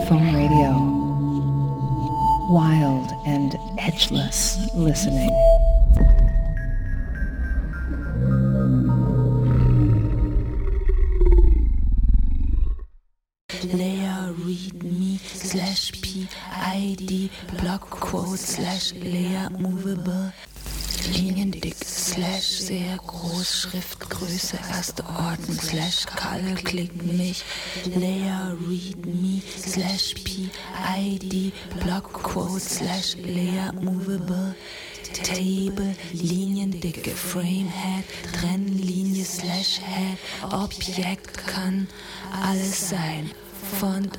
Foam Radio. Wild and edgeless listening. Leia readme /PID Blockquote /Leia movable Liniendick sehr groß Schriftgröße erste Ordnung Color klick mich Leia readme /PID Blockquote /Leia movable Table, Liniendicke, Framehead, Trennlinie /Head, Objekt kann alles sein. Font